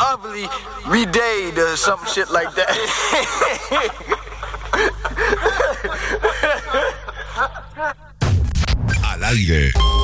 ugly redade or some shit like that. Al aire